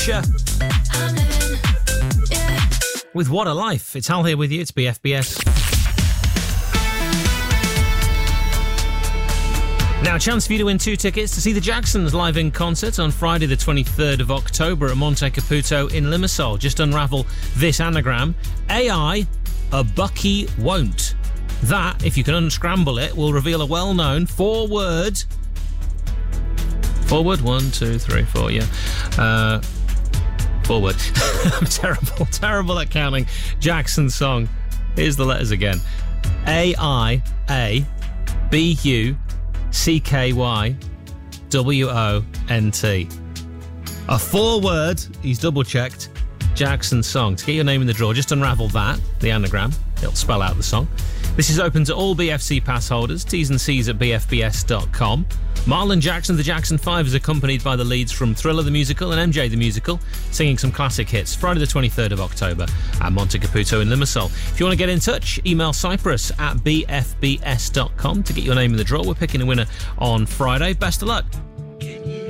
Usher. With What a Life. It's Hal here with you. It's BFBS. Now, a chance for you to win 2 tickets to see the Jacksons live in concert on Friday the 23rd of October at Monte Caputo in Limassol. Just unravel this anagram. AI, a Bucky won't. That, if you can unscramble it, will reveal a well-known 4-word... 4-word? 1, 2, 3, 4, yeah. 4-word. I'm terrible at counting. Jackson song. Here's the letters again. AIABUCKYWONT. A 4-word, he's double-checked, Jackson song. To get your name in the draw, just unravel that, the anagram. It'll spell out the song. This is open to all BFC pass holders. T's and C's at bfbs.com. Marlon Jackson, the Jackson 5, is accompanied by the leads from Thriller the Musical and MJ the Musical, singing some classic hits. Friday the 23rd of October at Monte Caputo in Limassol. If you want to get in touch, email Cyprus at bfbs.com to get your name in the draw. We're picking a winner on Friday. Best of luck.